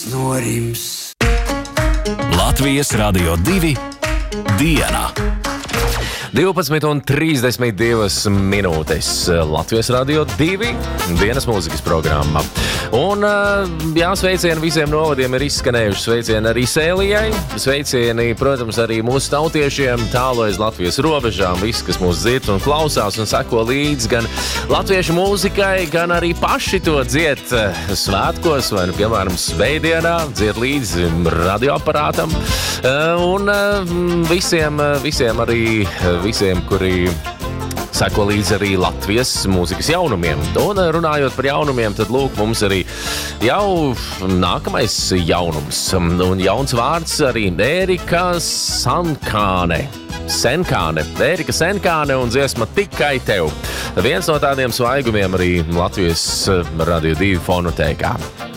Norims. Latvijas Radio 2 dienā. 12:32 minūtes Latvijas Radio 2 dienas mūzikas programma. Un sveicieni visiem novadiem ir izskanējuši. Sveicieni arī Sēlijai. Sveicieni, protams, arī mūsu tautiešiem tālu aiz Latvijas robežām. Visi, kas mūs dzird un klausās un seko līdzi gan latviešu mūzikai, gan arī paši to dzied svētkos vai, piemēram, svētdienā, dzied līdzi radioaparātam. Un visiem, kuri seko līdzi arī Latvijas mūzikas jaunumiem. Un runājot par jaunumiem, tad lūk, mums arī jau nākamais jaunums. Un jauns vārds arī Ērika Senkāne. Ērika Senkāne un dziesma Tikai tev. Viens no tādiem svaigumiem arī Latvijas Radio 2 fonotēkā.